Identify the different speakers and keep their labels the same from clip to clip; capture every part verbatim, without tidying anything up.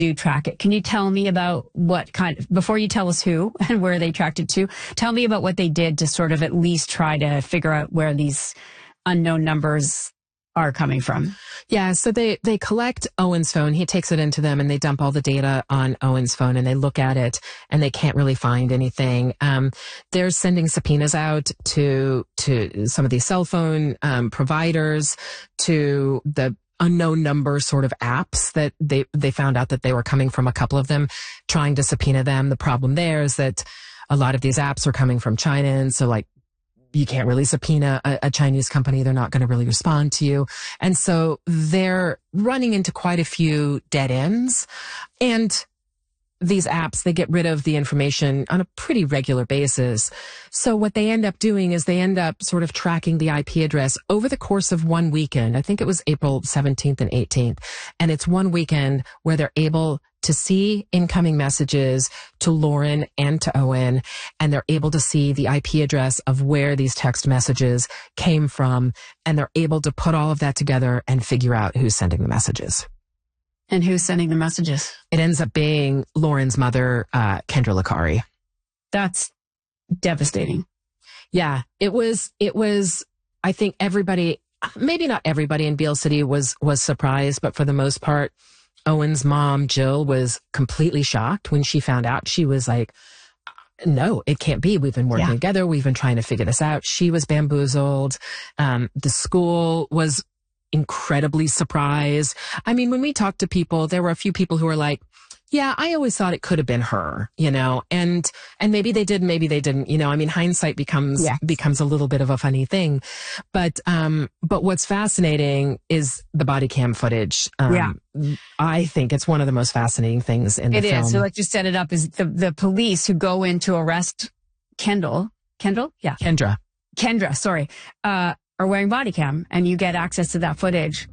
Speaker 1: do track it. Can you tell me about what kind of, before you tell us who and where they tracked it to, tell me about what they did to sort of at least try to figure out where these unknown numbers are coming from?
Speaker 2: Yeah, so they, they collect Owen's phone. He takes it into them and they dump all the data on Owen's phone and they look at it and they can't really find anything. Um, they're sending subpoenas out to, to some of these cell phone, um, providers, to the unknown number sort of apps that they, they found out that they were coming from a couple of them, trying to subpoena them. The problem there is that a lot of these apps are coming from China. And so like, you can't really subpoena a, a Chinese company. They're not going to really respond to you. And so they're running into quite a few dead ends. And these apps, they get rid of the information on a pretty regular basis. So what they end up doing is they end up sort of tracking the I P address over the course of one weekend. I think it was April seventeenth and eighteenth. And it's one weekend where they're able to see incoming messages to Lauren and to Owen, and they're able to see the I P address of where these text messages came from, and they're able to put all of that together and figure out who's sending the messages.
Speaker 1: And who's sending the messages?
Speaker 2: It ends up being Lauren's mother, uh, Kendra Licari.
Speaker 1: That's devastating.
Speaker 2: Yeah, it was, it was, I think everybody, maybe not everybody in Beale City was, was surprised, but for the most part, Owen's mom, Jill, was completely shocked when she found out. She was like, no, it can't be. We've been working yeah. together. We've been trying to figure this out. She was bamboozled. Um, the school was incredibly surprised. I mean, when we talked to people, there were a few people who were like, yeah, I always thought it could have been her, you know, and, and maybe they did, maybe they didn't, you know, I mean, hindsight becomes, yeah. becomes a little bit of a funny thing. But, um, but what's fascinating is the body cam footage. Um, yeah. I think it's one of the most fascinating things in the
Speaker 1: it
Speaker 2: film.
Speaker 1: It is. So like you set it up is the, the police who go in to arrest Kendall, Kendall? Yeah.
Speaker 2: Kendra.
Speaker 1: Kendra, sorry, uh, are wearing body cam and you get access to that footage.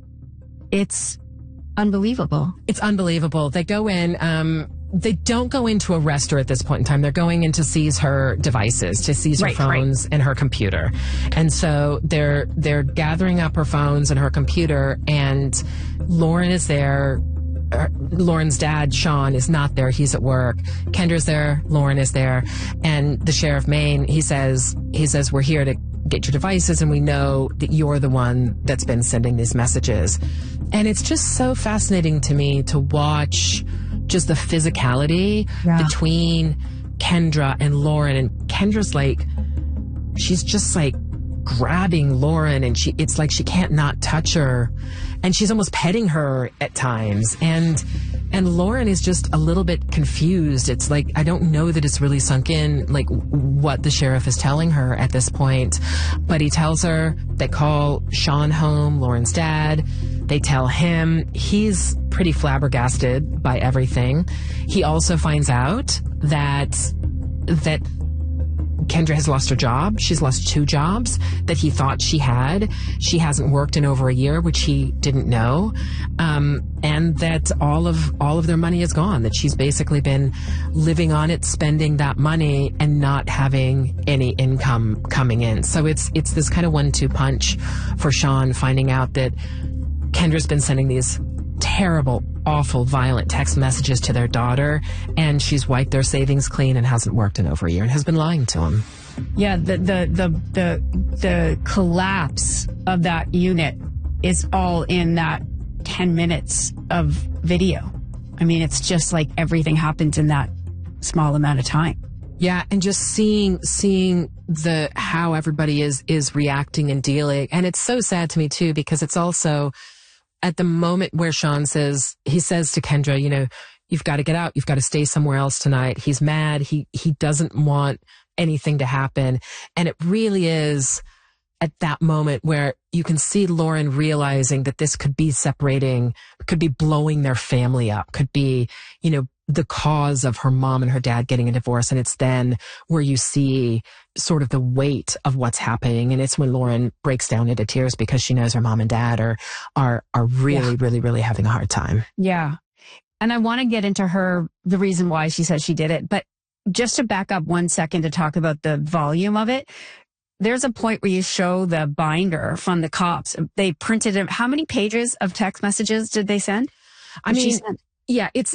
Speaker 1: It's unbelievable.
Speaker 2: It's unbelievable. They go in, um, they don't go in to arrest her at this point in time. They're going in to seize her devices, to seize her right, phones right. and her computer. And so they're, they're gathering up her phones and her computer, and Lauren is there. Uh, Lauren's dad, Sean, is not there. He's at work. Kendra's there. Lauren is there. And the sheriff Maine, he says, he says, we're here to get your devices, and we know that you're the one that's been sending these messages. And it's just so fascinating to me to watch just the physicality yeah. between Kendra and Lauren. And Kendra's like, she's just like grabbing Lauren, and she, it's like she can't not touch her, and she's almost petting her at times. And, and Lauren is just a little bit confused. It's like, I don't know that it's really sunk in, like what the sheriff is telling her at this point, but he tells her, they call Sean home, Lauren's dad. They tell him. He's pretty flabbergasted by everything. He also finds out that, that Kendra has lost her job. She's lost two jobs that he thought she had. She hasn't worked in over a year, which he didn't know. Um, and that all of, all of their money is gone, that she's basically been living on it, spending that money and not having any income coming in. So it's, it's this kind of one two punch for Sean, finding out that Kendra's been sending these terrible, awful, violent text messages to their daughter, and she's wiped their savings clean and hasn't worked in over a year and has been lying to him.
Speaker 1: Yeah, the the the the, the collapse of that unit is all in that ten minutes of video. I mean, it's just like everything happens in that small amount of time.
Speaker 2: Yeah, and just seeing seeing the how everybody is is reacting and dealing, and it's so sad to me too, because it's also at the moment where Sean says, he says to Kendra, you know, you've got to get out. You've got to stay somewhere else tonight. He's mad. He, he doesn't want anything to happen. And it really is at that moment where you can see Lauren realizing that this could be separating, could be blowing their family up, could be, you know, the cause of her mom and her dad getting a divorce. And it's then where you see sort of the weight of what's happening. And it's when Lauren breaks down into tears because she knows her mom and dad are, are, are really, yeah. really, really having a hard time.
Speaker 1: Yeah. And I want to get into her, the reason why she says she did it. But just to back up one second to talk about the volume of it, there's a point where you show the binder from the cops. They printed it. How many pages of text messages did they send?
Speaker 2: I mean,
Speaker 1: sent?
Speaker 2: Yeah, it's